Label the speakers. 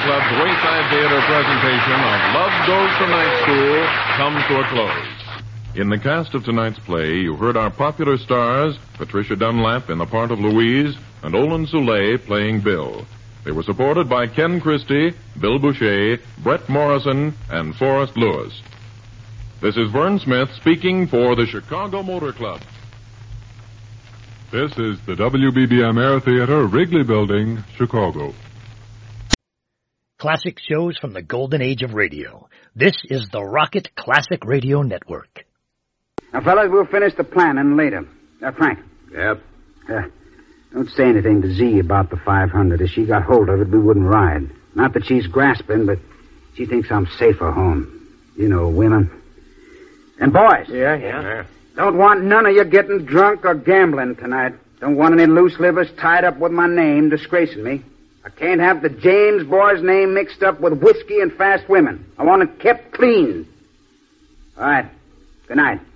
Speaker 1: Club's Wayside Theater presentation of Love Goes to Night School comes to a close. In the cast of tonight's play, you heard our popular stars, Patricia Dunlap in the part of Louise, and Olin Soule playing Bill. They were supported by Ken Christie, Bill Boucher, Brett Morrison, and Forrest Lewis. This is Vern Smith speaking for the Chicago Motor Club.
Speaker 2: This is the WBBM Air Theater, Wrigley Building, Chicago.
Speaker 3: Classic shows from the golden age of radio. This is the Rocket Classic Radio Network.
Speaker 4: Now, fellas, we'll finish the planning later. Frank.
Speaker 5: Yep.
Speaker 4: Don't say anything to Z about the 500. If she got hold of it, we wouldn't ride. Not that she's grasping, but she thinks I'm safer home. You know, women. And boys.
Speaker 5: Yeah.
Speaker 4: Don't want none of you getting drunk or gambling tonight. Don't want any loose livers tied up with my name, disgracing me. I can't have the James boy's name mixed up with whiskey and fast women. I want it kept clean. All right. Good night.